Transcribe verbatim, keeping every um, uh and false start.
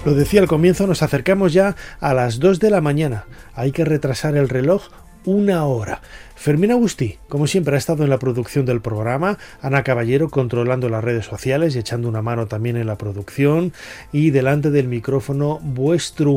Lo decía al comienzo, nos acercamos ya a las dos de la mañana. Hay que retrasar el reloj una hora. Fermín Agustí, como siempre, ha estado en la producción del programa, Ana Caballero controlando las redes sociales y echando una mano también en la producción, y delante del micrófono vuestro